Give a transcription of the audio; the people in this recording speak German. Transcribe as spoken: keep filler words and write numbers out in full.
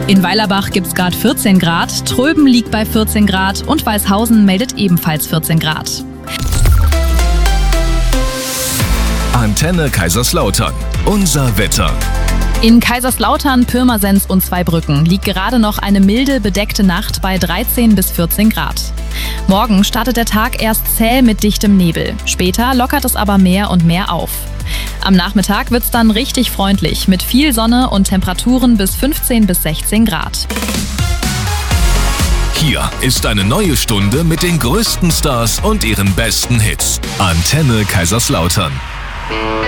In Weilerbach gibt's gerade vierzehn Grad, Tröben liegt bei vierzehn Grad und Weißhausen meldet ebenfalls vierzehn Grad. Antenne Kaiserslautern. Unser Wetter. In Kaiserslautern, Pirmasens und Zweibrücken liegt gerade noch eine milde, bedeckte Nacht bei dreizehn bis vierzehn Grad. Morgen startet der Tag erst zäh mit dichtem Nebel. Später lockert es aber mehr und mehr auf. Am Nachmittag wird's dann richtig freundlich mit viel Sonne und Temperaturen bis fünfzehn bis sechzehn Grad. Hier ist eine neue Stunde mit den größten Stars und ihren besten Hits. Antenne Kaiserslautern.